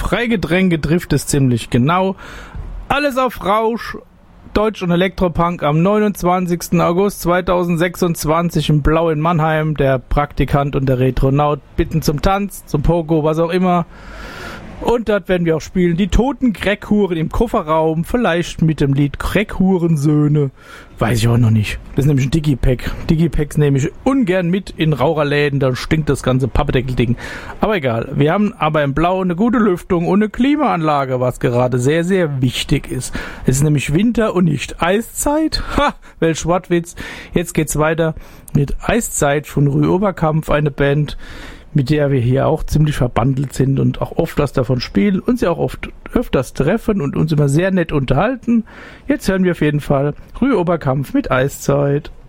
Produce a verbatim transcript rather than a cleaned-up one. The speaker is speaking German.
Freigetränke trifft es ziemlich genau. Alles auf Rausch, Deutsch und Elektropunk am neunundzwanzigsten August zweitausendsechsundzwanzig im Blau in Mannheim. Der Praktikant und der Retronaut bitten zum Tanz, zum Pogo, was auch immer. Und dort werden wir auch spielen die toten Crackhuren im Kofferraum, vielleicht mit dem Lied Crackhurensöhne. Weiß ich auch noch nicht. Das ist nämlich ein Digipack. Digipacks nehme ich ungern mit in Raucherläden, dann stinkt das ganze Pappdeckelding. Aber egal. Wir haben aber im Blau eine gute Lüftung und eine Klimaanlage, was gerade sehr, sehr wichtig ist. Es ist nämlich Winter und nicht Eiszeit. Ha, welch Wortwitz. Jetzt geht's weiter mit Eiszeit von Rue Oberkampf, eine Band, mit der wir hier auch ziemlich verbandelt sind und auch oft was davon spielen, uns ja auch oft öfters treffen und uns immer sehr nett unterhalten. Jetzt hören wir auf jeden Fall Rue Oberkampf mit Eiszeit.